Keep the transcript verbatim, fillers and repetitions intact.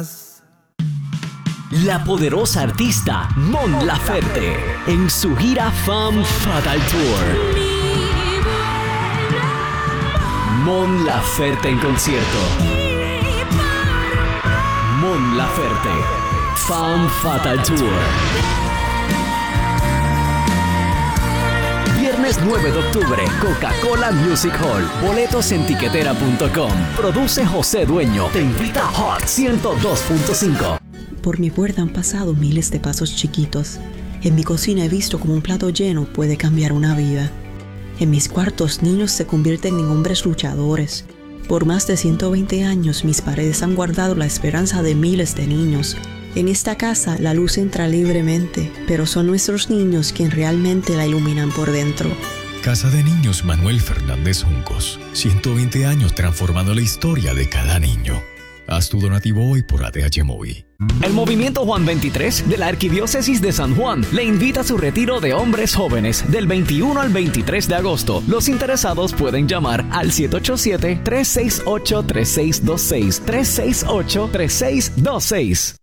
La poderosa artista Mon Laferte en su gira Femme Fatale Tour. Mon Laferte en concierto. Mon Laferte Femme Fatale Tour. Viernes nueve de octubre, Coca-Cola Music Hall. Boletos en tiquetera punto com. Produce José Dueño. Te invita Hot ciento dos punto cinco. Por mi puerta han pasado miles de pasos chiquitos. En mi cocina he visto cómo un plato lleno puede cambiar una vida. En mis cuartos, niños se convierten en hombres luchadores. Por más de ciento veinte años, mis paredes han guardado la esperanza de miles de niños. En esta casa, la luz entra libremente, pero son nuestros niños quienes realmente la iluminan por dentro. Casa de Niños Manuel Fernández Juncos. ciento veinte años transformando la historia de cada niño. Haz tu donativo hoy por A T H Móvil. El Movimiento Juan veintitrés de la Arquidiócesis de San Juan le invita a su retiro de hombres jóvenes del veintiuno al veintitrés de agosto. Los interesados pueden llamar al siete ocho siete, tres seis ocho, tres seis dos seis, tres seis ocho, tres seis dos seis.